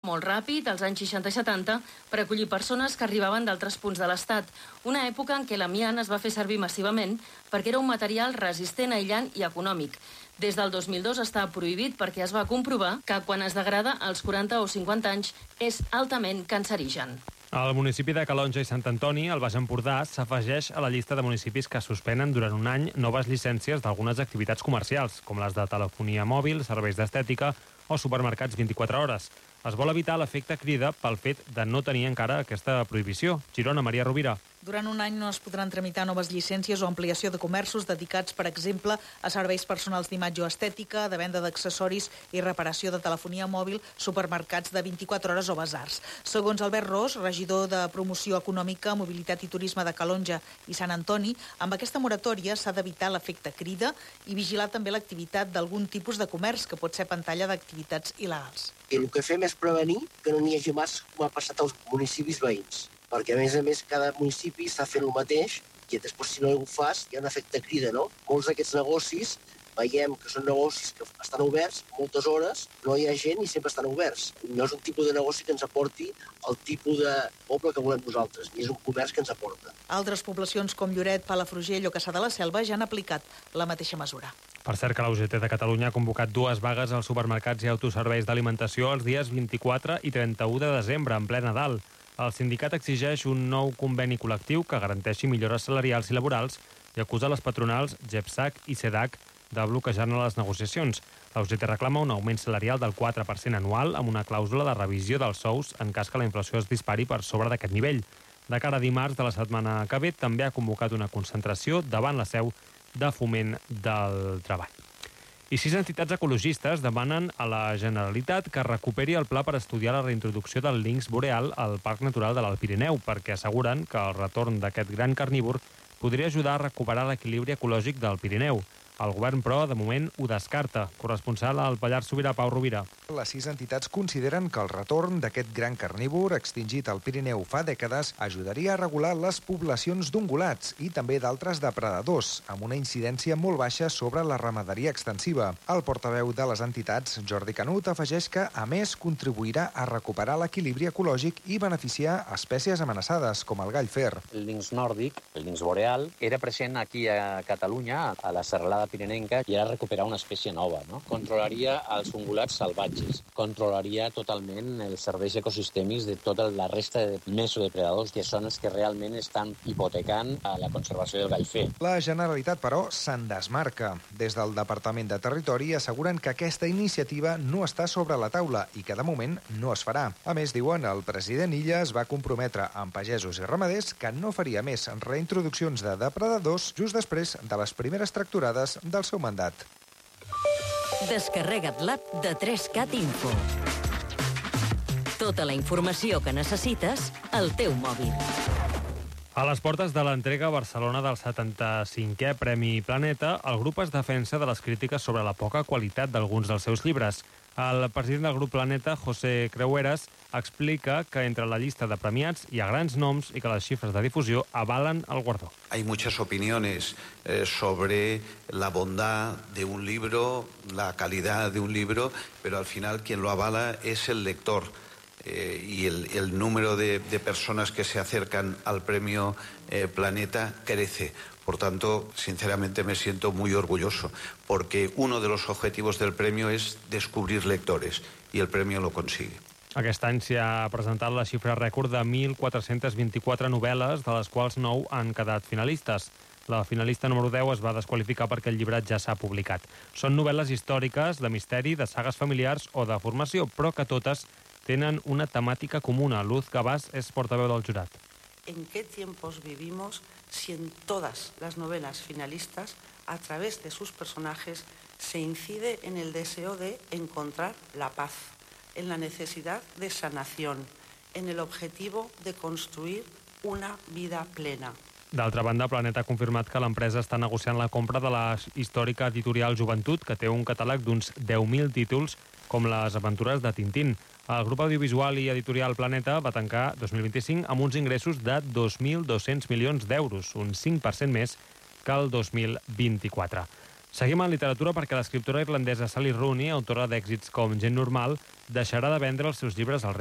molt ràpid, als anys 60 i 70, per acollir persones que arribaven d'altres punts de l'Estat. Una època en què l'amiant es va fer servir massivament perquè era un material resistent, aïllant i econòmic. Des del 2002 està prohibit perquè es va comprovar que quan es degrada als 40 o 50 anys és altament cancerigen. El municipi de Calonge i Sant Antoni, al Baix Empordà, s'afegeix a la llista de municipis que suspenen durant un any noves llicències d'algunes activitats comercials, com les de telefonia mòbil, serveis d'estètica o supermercats 24 hores. Es vol evitar l'efecte crida pel fet de no tenir encara aquesta prohibició. Girona, Maria Rovira. Durant un any no es podran tramitar noves llicències o ampliació de comerços dedicats, per exemple, a serveis personals d'imatge o estètica, de venda d'accessoris i reparació de telefonia mòbil, supermercats de 24 hores o basars. Segons Albert Ros, regidor de Promoció Econòmica, Mobilitat i Turisme de Calonge i Sant Antoni, amb aquesta moratòria s'ha d'evitar l'efecte crida i vigilar també l'activitat d'algun tipus de comerç que pot ser pantalla d'activitats il·legals. I el que fem és prevenir que no n'hi hagi massa com ha passat als municipis veïns, perquè a més cada municipi està fent el mateix i després si no ho fas hi ha un efecte crida, no? Molts d'aquests negocis veiem que són negocis que estan oberts moltes hores, no hi ha gent i sempre estan oberts. No és un tipus de negoci que ens aporti el tipus de poble que volem nosaltres, ni és un comerç que ens aporta. Altres poblacions com Lloret, Palafrugell o Cassà de la Selva ja han aplicat la mateixa mesura. Per cert que la UGT de Catalunya ha convocat 2 vagues als supermercats i autoserveis d'alimentació els dies 24 i 31 de desembre, en ple Nadal. El sindicat exigeix un nou conveni col·lectiu que garanteixi millores salarials i laborals i acusa les patronals GEPSAC i SEDAC de bloquejar-ne les negociacions. La UGT reclama un augment salarial del 4% anual amb una clàusula de revisió dels sous en cas que la inflació es dispari per sobre d'aquest nivell. De cara a dimarts de la setmana que ve també ha convocat una concentració davant la seu de Foment del Treball. I 6 entitats ecologistes demanen a la Generalitat que recuperi el pla per estudiar la reintroducció del linx boreal al Parc Natural de l'Alt Pirineu, perquè asseguren que el retorn d'aquest gran carnívor podria ajudar a recuperar l'equilibri ecològic del Pirineu. El govern, però, de moment ho descarta. Corresponsal al Pallars Sobirà, Pau Rovira. Les 6 entitats consideren que el retorn d'aquest gran carnívor extingit al Pirineu fa dècades ajudaria a regular les poblacions d'ungulats i també d'altres depredadors, amb una incidència molt baixa sobre la ramaderia extensiva. El portaveu de les entitats, Jordi Canut, afegeix que, a més, contribuirà a recuperar l'equilibri ecològic i beneficiar espècies amenaçades, com el gall fer. El linx nòrdic, el linx boreal, era present aquí a Catalunya, a la serralada pirinenca, i ara recuperar una espècie nova, no? Controlaria els ungulats salvatges, controlaria totalment els serveis ecosistèmics de tota la resta de mesodepredadors, que són els que realment estan hipotecant a la conservació del gall fer. La Generalitat, però, se'n desmarca. Des del Departament de Territori asseguren que aquesta iniciativa no està sobre la taula i que de moment no es farà. A més, diuen, el president Illa es va comprometre amb pagesos i ramaders que no faria més reintroduccions de depredadors just després de les primeres tracturades del seu mandat. Descarrega't l'app de 3CAT Info. Tota la informació que necessites al teu mòbil. A les portes de l'entrega a Barcelona del 75è Premi Planeta, el grup es defensa de les crítiques sobre la poca qualitat d'alguns dels seus llibres. El president del grup Planeta, José Creueras, explica que entre la llista de premiats hi ha grans noms i que les xifres de difusió avalen el guardó. Hay muchas opiniones sobre la bondad de un libro, la calidad de un libro, pero al final quien lo avala es el lector. Y el número de personas que se acercan al premio Planeta crece. Por tanto, sinceramente me siento muy orgulloso, porque uno de los objetivos del premio es descubrir lectores, y el premio lo consigue. Aquest any s'hi ha presentat la xifra rècord de 1.424 novel·les, de les quals 9 han quedat finalistes. La finalista número 10 es va desqualificar perquè el llibre ja s'ha publicat. Són novel·les històriques, de misteri, de sagues familiars o de formació, però que totes tenen una temàtica comuna. Luz Gabàs és portaveu del jurat. ¿En qué tiempos vivimos si en todas las novelas finalistas, a través de sus personajes, se incide en el deseo de encontrar la paz, en la necesidad de sanación, en el objetivo de construir una vida plena? D'altra banda, Planeta ha confirmat que l'empresa està negociant la compra de la històrica editorial Joventut, que té un catàleg d'uns 10.000 títols, com les aventures de Tintín. El grup audiovisual i editorial Planeta va tancar 2025 amb uns ingressos de 2.200 milions d'euros, un 5% més que el 2024. Seguim en literatura perquè l'escriptora irlandesa Sally Rooney, autora d'èxits com Gent normal, deixarà de vendre els seus llibres al